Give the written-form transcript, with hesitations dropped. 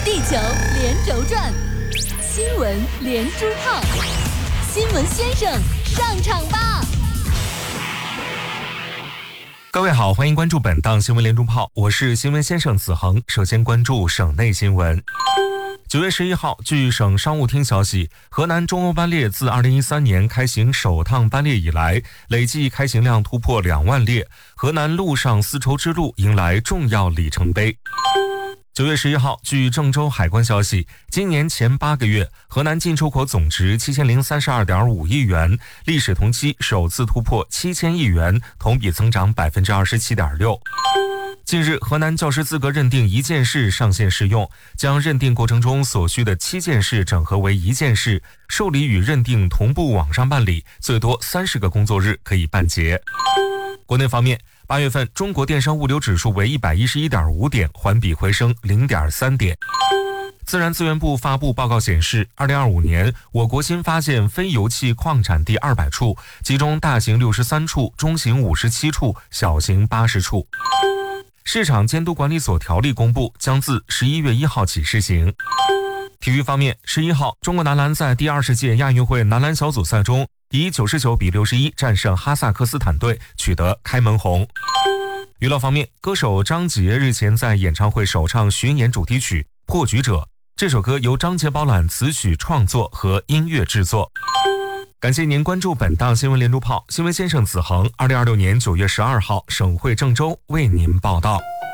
地球连轴转，新闻连珠炮，新闻先生上场吧！ 各位好，欢迎关注本档新闻连珠炮，我是新闻先生子恒。首先关注省内新闻。9月11号，据省商务厅消息，河南中欧班列自2013年开行首趟班列以来，累计开行量突破2万列，河南陆上丝绸之路迎来重要里程碑。9月11号，据郑州海关消息，今年前8个月，河南进出口总值7032.5亿元，历史同期首次突破7000亿元，同比增长27.6%。近日，河南教师资格认定1件事上线试用，将认定过程中所需的7件事整合为1件事，受理与认定同步网上办理，最多30个工作日可以办结。国内方面，8月份中国电商物流指数为111.5点，环比回升0.3点。自然资源部发布报告显示，2025年我国新发现非油气矿产地200处，其中大型63处，中型57处，小型80处。市场监督管理所条例公布，将自11月1号起施行。体育方面，11号，中国男篮在第20届亚运会男篮小组赛中，以99比61战胜哈萨克斯坦队，取得开门红。娱乐方面，歌手张杰日前在演唱会首唱巡演主题曲《破局者》，这首歌由张杰包揽词曲创作和音乐制作。感谢您关注本档新闻连珠炮，新闻先生子恒，2026年9月12号，省会郑州为您报道。